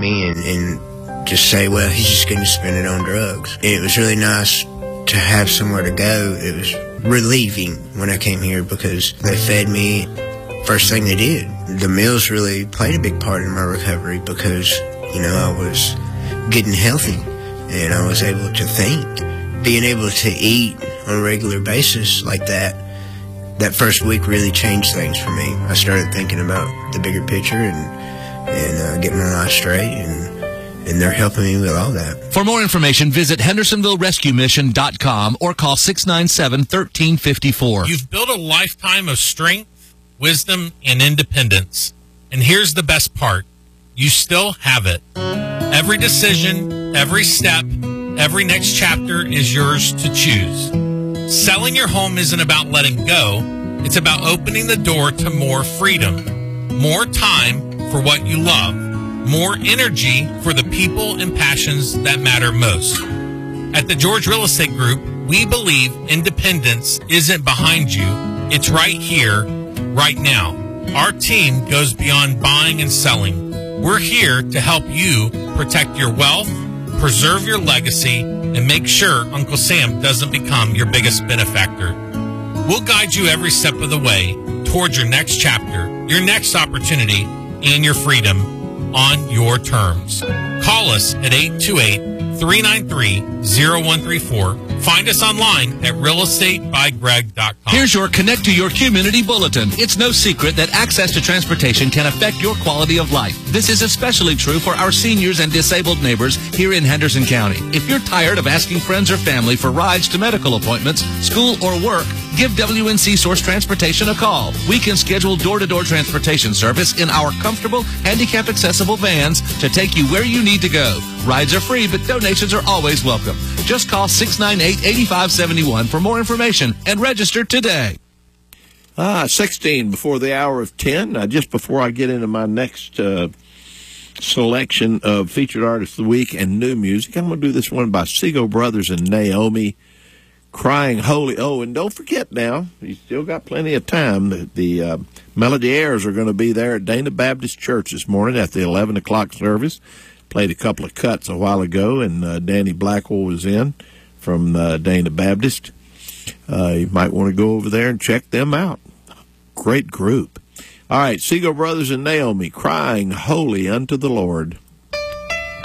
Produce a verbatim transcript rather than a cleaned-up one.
me and, and just say, well, he's just going to spend it on drugs. And it was really nice to have somewhere to go. It was relieving when I came here because they fed me. First thing they did, the meals really played a big part in my recovery because, you know, I was getting healthy and I was able to think. Being able to eat on a regular basis like that, that first week really changed things for me. I started thinking about the bigger picture and, and uh, getting my life straight, and, and they're helping me with all that. For more information, visit Hendersonville Rescue Mission dot com or call six nine seven, one three five four. You've built a lifetime of strength, wisdom, and independence. And here's the best part. You still have it. Every decision, every step, every next chapter is yours to choose. Selling your home isn't about letting go. It's about opening the door to more freedom, more time for what you love, more energy for the people and passions that matter most. At the George Real Estate Group, we believe independence isn't behind you. It's right here, right now. Our team goes beyond buying and selling. We're here to help you protect your wealth, preserve your legacy, and make sure Uncle Sam doesn't become your biggest benefactor. We'll guide you every step of the way towards your next chapter, your next opportunity, and your freedom on your terms. Call us at eight two eight, three nine three, zero one three four. Find us online at real estate by greg dot com. Here's your Connect to Your Community Bulletin. It's no secret that access to transportation can affect your quality of life. This is especially true for our seniors and disabled neighbors here in Henderson County. If you're tired of asking friends or family for rides to medical appointments, school, or work, give W N C Source Transportation a call. We can schedule door-to-door transportation service in our comfortable, handicap-accessible vans to take you where you need to go. Rides are free, but donations are always welcome. Just call six nine eight, eight five seven one for more information and register today. Ah, sixteen before the hour of ten. Uh, just before I get into my next uh, selection of Featured Artist of the Week and new music, I'm going to do this one by Seago Brothers and Naomi, Crying Holy. Oh, and don't forget now, you still got plenty of time. The, the uh, Melody Airs are going to be there at Dana Baptist Church this morning at the eleven o'clock service. Played a couple of cuts a while ago, and uh, Danny Blackwell was in from uh, Dana Baptist. Uh, you might want to go over there and check them out. Great group. All right, Seago Brothers and Naomi, Crying Holy unto the Lord.